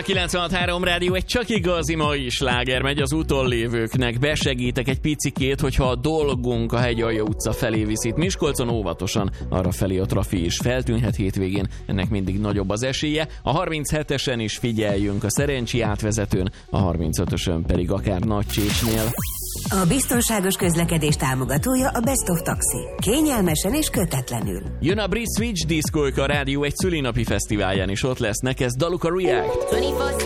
96.3 Rádió, egy csak igazi mai sláger megy az úton lévőknek. Besegítek egy picikét, hogyha a dolgunk a Hegyalja utca felé visz itt Miskolcon, óvatosan arra felé a trafi is feltűnhet hétvégén, ennek mindig nagyobb az esélye. A 37-esen is figyeljünk a Szerencsi átvezetőn, a 35-ösön pedig akár Nagycsécsnél. A biztonságos közlekedés támogatója a Best of Taxi. Kényelmesen és kötetlenül. Jön a Brit Switch diszkók, a Rádió egy szülinapi fesztiválján is ott lesznek, ez daluk a React.